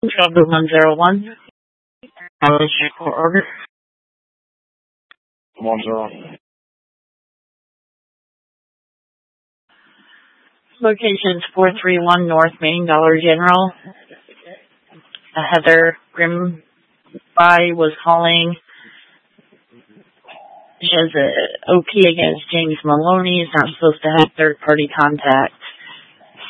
Trouble 101. How is your court order? 1-0. Locations 431 North Main, Dollar General. Heather Grimby was calling. She has a OP against James Maloney. He's not supposed to have third-party contact.